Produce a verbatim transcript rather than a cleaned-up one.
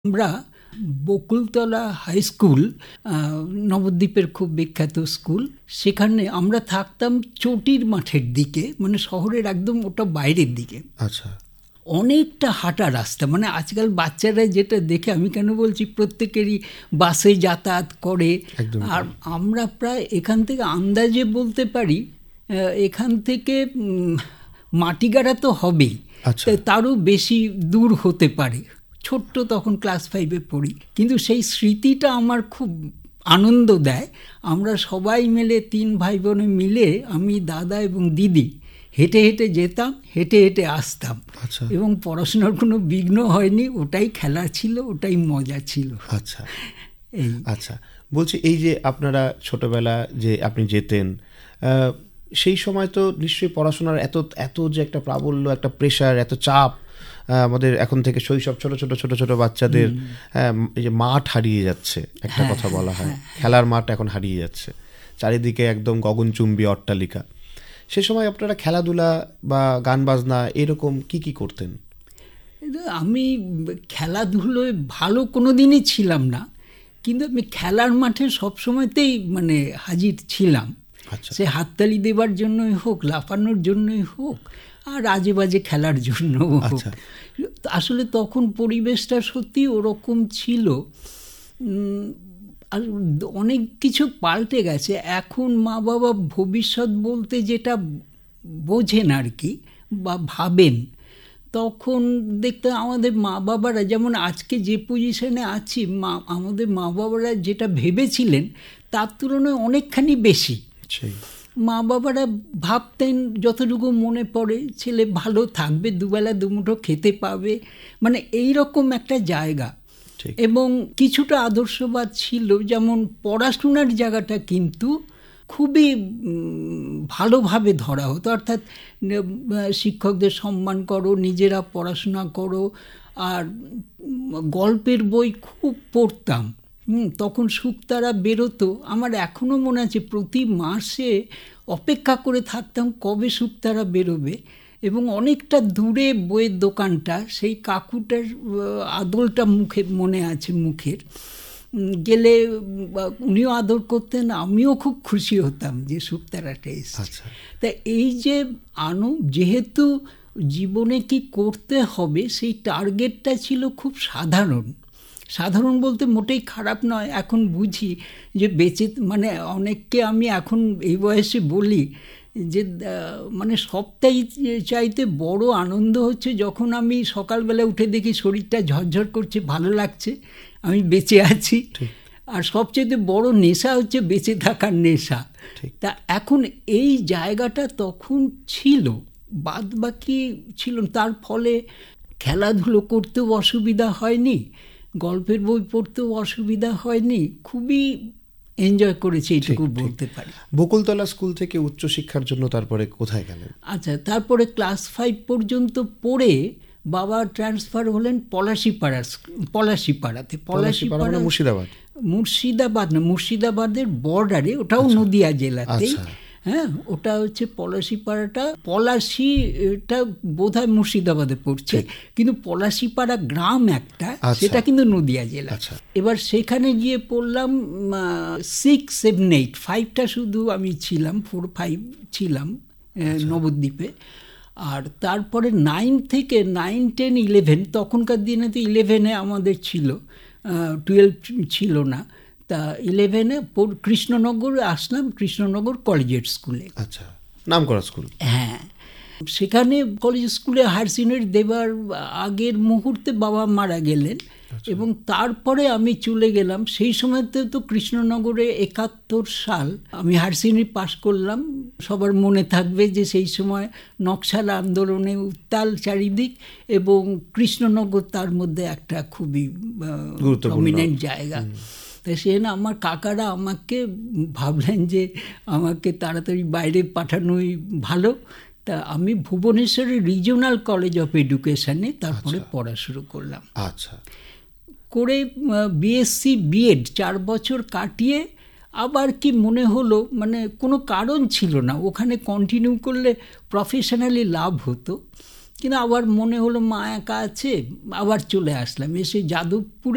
আমরা Bakultala high school, নবদ্বীপের খুব বিখ্যাত স্কুল, সেখানে আমরা থাকতাম চটির মাঠের দিকে, মানে শহরের একদম ওটা বাইরের দিকে। আচ্ছা, অনেকটা হাঁটা রাস্তা, মানে আজকাল বাচ্চারা যেটা দেখে, আমি কেন বলছি, প্রত্যেকেরই বাসে যাতায়াত করে, আর আমরা প্রায় এখান থেকে আন্দাজে বলতে পারি এখান থেকে মাটিগাড়া তো হবেই, তারও বেশি দূর হতে পারে। ছোট্ট তখন ক্লাস ফাইভে পড়ি, কিন্তু সেই স্মৃতিটা আমার খুব আনন্দ দেয়। আমরা সবাই মিলে, তিন ভাই বোনে মিলে, আমি, দাদা এবং দিদি, হেঁটে হেঁটে যেতাম, হেঁটে হেঁটে আসতাম। এবং পড়াশোনার কোনো বিঘ্ন হয়নি, ওটাই খেলা ছিল, ওটাই মজা ছিল। আচ্ছা এই আচ্ছা বলছি, এই যে আপনারা ছোটবেলা যে আপনি যেতেন, সেই সময় তো নিশ্চয়ই পড়াশোনার এত এত যে একটা প্রাবল্য, একটা প্রেশার, এত চাপ, আমাদের এখন থেকে শৈশব ছোট ছোট ছোট ছোট বাচ্চাদের এই যে মাঠ হারিয়ে যাচ্ছে, একটা কথা বলা হয়, খেলার মাঠ এখন হারিয়ে যাচ্ছে, চারিদিকে একদম গগনচুম্বী অট্টালিকা। সে সময় আপনারা খেলাধুলা বা গান বাজনা এরকম কি কি করতেন? আমি খেলাধুলোয় ভালো কোনো দিনই ছিলাম না, কিন্তু আমি খেলার মাঠে সবসময়তেই মানে হাজির ছিলাম। সে হাততালি দেবার জন্যই হোক, লাফানোর জন্যই হোক, আর আজে বাজে খেলার জন্য হোক। আসলে তখন পরিবেশটা সত্যি ওরকম ছিল। আর অনেক কিছু পাল্টে গেছে। এখন মা বাবা ভবিষ্যৎ বলতে যেটা বোঝেন আর কি, বা ভাবেন, তখন দেখতে আমাদের মা বাবারা, যেমন আজকে যে পজিশনে আছি, মা আমাদের মা বাবারা যেটা ভেবেছিলেন তার তুলনায় অনেকখানি বেশি। মা বাবারা ভাবতেন, যতটুকু মনে পড়ে, ছেলে ভালো থাকবে, দুবেলা দুমুঠো খেতে পাবে, মানে এই রকম একটা জায়গা। এবং কিছুটা আদর্শবাদ ছিল, যেমন পড়াশোনার জায়গাটা কিন্তু খুবই ভালোভাবে ধরা হতো, অর্থাৎ শিক্ষকদের সম্মান করো, নিজেরা পড়াশোনা করো। আর গল্পের বই খুব পড়তাম। হুম তখন শুকতারা বেরোতো, আমার এখনও মনে আছে, প্রতি মাসে অপেক্ষা করে থাকতাম কবে শুকতারা বেরোবে। এবং অনেকটা দূরে বইয়ের দোকানটা, সেই কাকুটার আদলটা মুখে মনে আছে, মুখের গেলে উনিও আদর করতেন, আমিও খুব খুশি হতাম যে শুকতারাটা এসেছে। তা এই যে আনো, যেহেতু জীবনে কি করতে হবে সেই টার্গেটটা ছিল খুব সাধারণ। সাধারণ বলতে মোটেই খারাপ নয়, এখন বুঝি যে বেঁচে, মানে অনেককে আমি এখন এই বয়সে বলি যে মানে সবটাই চাইতে বড় আনন্দ হচ্ছে যখন আমি সকালবেলা উঠে দেখি শরীরটা ঝরঝর করছে, ভালো লাগছে, আমি বেঁচে আছি। আর সবচেয়ে বড় নেশা হচ্ছে বেঁচে থাকার নেশা। তা এখন এই জায়গাটা তখন ছিল, বাদ বাকি ছিল। তার ফলে খেলাধুলো করতেও অসুবিধা হয়নি, গল্পের বই পড়তেও অসুবিধা হয়নি, খুবই এনজয় করেছি, এইটুকু বলতে পারি। বকুলতলা স্কুল থেকে উচ্চশিক্ষার জন্য তারপরে কোথায় গেলেন? আচ্ছা, তারপরে ক্লাস ফাইভ পর্যন্ত পড়ে বাবা ট্রান্সফার হলেন পলাশিপাড়া, পলাশিপাড়াতে। পলাশিপাড়া মুর্শিদাবাদ? মুর্শিদাবাদ না, মুর্শিদাবাদের বর্ডারে, ওটাও নদিয়া জেলাতেই। হ্যাঁ, ওটা হচ্ছে পলাশিপাড়াটা, পলাশিটা বোধ হয় মুর্শিদাবাদে পড়ছে, কিন্তু পলাশিপাড়া গ্রাম একটা, সেটা কিন্তু নদিয়া জেলা। এবার সেখানে গিয়ে পড়লাম সিক্স সেভেন এইট ফাইভটা শুধু আমি ছিলাম, ফোর ফাইভ ছিলাম নবদ্বীপে। আর তারপরে নাইন থেকে নাইন টেন ইলেভেন, তখনকার দিনে তো ইলেভেনে আমাদের ছিল, টুয়েলভ ছিল না। তা ইলেভেনে কৃষ্ণনগর আসলাম, কৃষ্ণনগর কলেজিয়েট স্কুলে। আচ্ছা, নাম করা স্কুল। হ্যাঁ, সেখানে কলেজ স্কুলে হায়ার সেকেন্ডারি দেবার আগের মুহূর্তে বাবা মারা গেলেন, এবং তারপরে আমি চলে গেলাম। সেই সময়তে তো কৃষ্ণনগরে একাত্তর সাল আমি হায়ার সেকেন্ডারি পাশ করলাম। সবার মনে থাকবে যে সেই সময় নকশাল আন্দোলনে উত্তাল চারিদিক, এবং কৃষ্ণনগর তার মধ্যে একটা খুবই প্রমিনেন্ট জায়গা। তাই সে না, আমার কাকারা আমাকে ভাবলেন যে আমাকে তাড়াতাড়ি বাইরে পাঠানোই ভালো। তা আমি ভুবনেশ্বরের রিজিওনাল কলেজ অফ এডুকেশনে তারপরে পড়া শুরু করলাম। আচ্ছা, করে বিএসসি বিএড চার বছর কাটিয়ে আবার কি মনে হলো, মানে কোনো কারণ ছিল না, ওখানে কন্টিনিউ করলে প্রফেশনালি লাভ হতো, কিন্তু আবার মনে হলো মা একা আছে, আবার চলে আসলাম। এসে যাদবপুরে